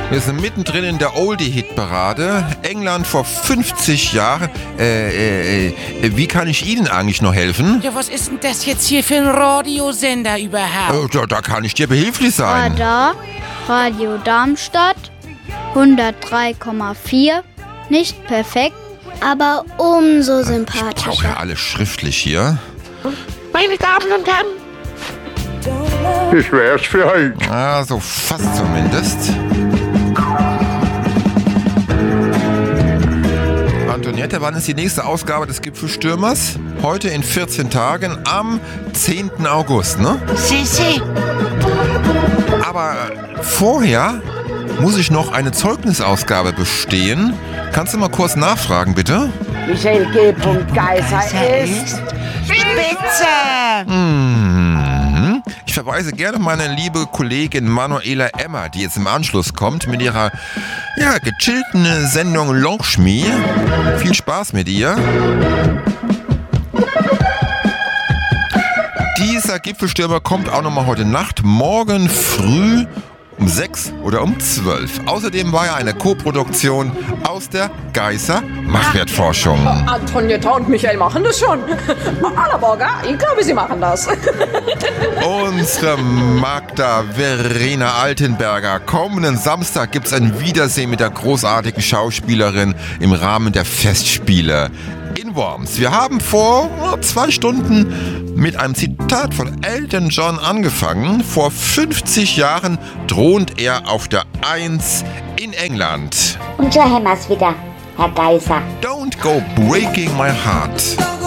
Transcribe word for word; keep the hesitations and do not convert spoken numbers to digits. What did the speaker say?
Wir sind mittendrin in der Oldie-Hit-Parade. England vor fünfzig Jahren. Äh, äh, äh, wie kann ich Ihnen eigentlich noch helfen? Ja, was ist denn das jetzt hier für ein Radiosender überhaupt? Äh, da, da kann ich dir behilflich sein. Radar, Radio Darmstadt, hundertdrei Komma vier. Nicht perfekt, aber umso Ich brauche ja sympathischer. alles schriftlich hier. Meine Damen und Herren, Ich wär's für heute. Ah, so fast zumindest. Antoniette, wann ist die nächste Ausgabe des Gipfelstürmers? Heute in vierzehn Tagen am zehnten August, ne? Sissi. Aber vorher muss ich noch eine Zeugnisausgabe bestehen. Kannst du mal kurz nachfragen, bitte? Michael G. Geiser ist Spitze. Mhm. Ich verweise gerne auf meine liebe Kollegin Manuela Emmer, die jetzt im Anschluss kommt mit ihrer ja, gechillten Sendung Lochschmie. Viel Spaß mit ihr. Dieser Gipfelstürmer kommt auch nochmal heute Nacht, morgen früh um sechs oder um zwölf. Außerdem war ja eine Co-Produktion aus der Geiser Machwertforschung. Antonietta und Michael machen das schon. Allerborger, ich glaube, sie machen das. Unsere Magda Verena Altenberger. Kommenden Samstag gibt es ein Wiedersehen mit der großartigen Schauspielerin im Rahmen der Festspiele in Worms. Wir haben vor zwei Stunden mit einem Zitat von Elton John angefangen. Vor fünfzig Jahren thront er auf der Eins in England. Und so haben wir's wieder, Herr Geiser. Don't go breaking my heart.